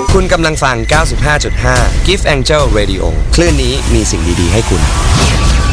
คุณกำลังฟัง 95.5 Gift Angel Radio คลื่นนี้มีสิ่งดีๆให้คุณ